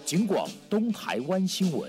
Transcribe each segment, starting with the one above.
警广东台湾新闻。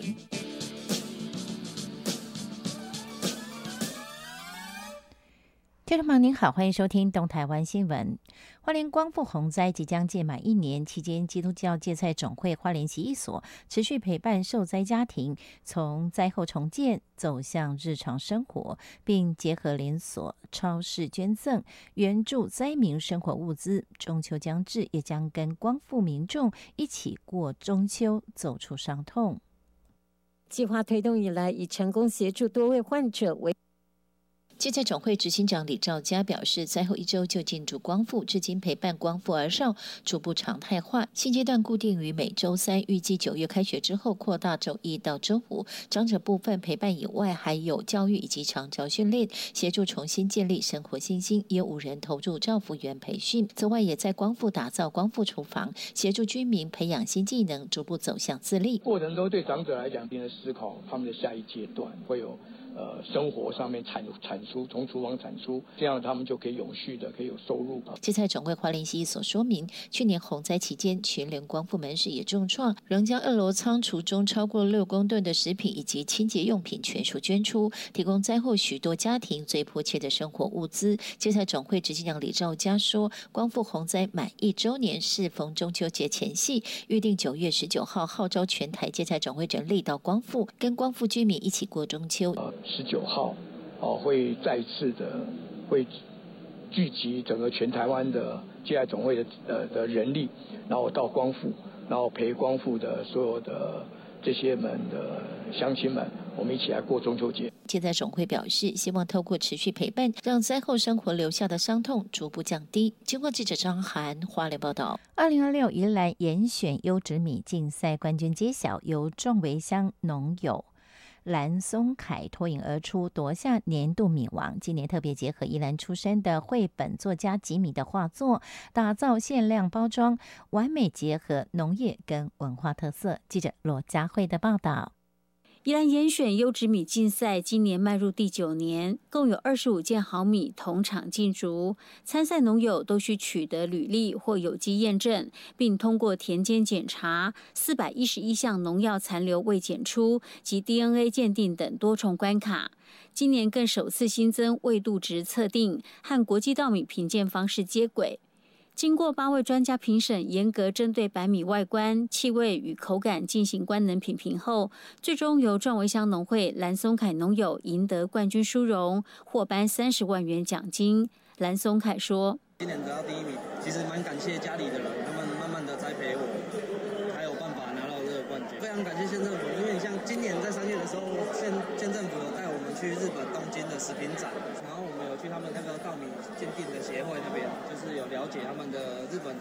听众朋友您好，欢迎收听东台湾新闻。花莲光复洪灾即将届满1年，期间基督教芥菜总会花莲洗衣所持续陪伴受灾家庭，从灾后重建走向日常生活，并结合连锁超市捐赠，援助灾民生活物资。中秋将至，也将跟光复民众一起过中秋，走出伤痛。 计划推动以来，已成功协助多位患者为。 芥菜总会执行长李兆嘉表示，灾后1周就进驻光复，至今陪伴光复儿少逐步常态化，现阶段固定于每周3，预计9月开学之后扩大周1到周5。长者部分陪伴以外，还有教育以及长照训练，协助重新建立生活信心，也有5人投入照服员培训。此外，也在光复打造光复厨房，协助居民培养新技能，逐步走向自立。 过程中对长者来讲，一定的思考他们的下一阶段会有生活上面产出，从厨房产出，这样他们就可以永续的可以有收入。 芥菜总会花莲洗衣所说明，去年洪灾期间，全联光复门市也重创，仍将2楼仓储中超过6公吨的食品以及清洁用品全数捐出，提供灾后许多家庭最迫切的生活物资。芥菜总会执行长李兆嘉说，光复洪灾满1周年，适逢中秋节前夕，预定9月19号号召全台芥菜总会人力到光复，跟光复居民一起过中秋。 19号会再次的会聚集整个全台湾的芥菜总会的人力，然后到光复，然后陪光复的所有的这些们的乡亲们，我们一起来过中秋节。 芥菜总会表示，希望透过持续陪伴，让灾后生活留下的伤痛逐步降低。经过记者张涵花莲报道，2026宜兰严选优质米竞赛冠军揭晓，由壮围乡农友蓝松凯脱颖而出，夺下年度米王。今年特别结合宜兰出身的绘本作家吉米的画作，打造限量包装，完美结合农业跟文化特色。记者罗佳慧的报道。 宜兰严选优质米竞赛今年迈入第9年，共有25件好米同场竞逐。参赛农友都需取得履历或有机验证，并通过田间检查411项农药残留未检出及 DNA 鉴定等多重关卡。今年更首次新增纬度值测定，和国际稻米评鉴方式接轨。经过8位专家评审严格针对白米外观、气味与口感进行官能品评后，最终由壮围乡农会蓝松凯农友赢得冠军殊荣，获颁30万元奖金。蓝松凯说：“ 今年得到第1名，其实蛮感谢家里的人，他们慢慢的栽培我，才有办法拿到这个冠军。非常感谢县政府，因为你像今年在3月的时候，县政府有带我们去日本东京的食品展，然后我们有去他们那个稻米鉴定的协会那边，就是有了解他们的日本的